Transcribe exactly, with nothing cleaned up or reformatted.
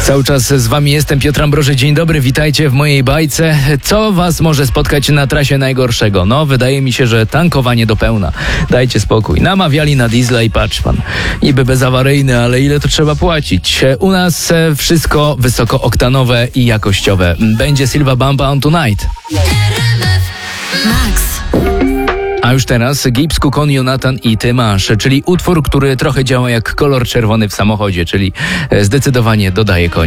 Cały czas z wami jestem, Piotr Ambroży. Dzień dobry, witajcie w mojej bajce. Co was może spotkać na trasie najgorszego? No, wydaje mi się, że tankowanie do pełna. Dajcie spokój. Namawiali na diesla i patrz pan. Niby bezawaryjny, ale ile to trzeba płacić? U nas wszystko wysokooktanowe i jakościowe. Będzie Silva Bamba on Tonight. Max. A już teraz Gibbs, Kukon, Jonathan i Ty masz, czyli utwór, który trochę działa jak kolor czerwony w samochodzie, czyli zdecydowanie dodaje konia.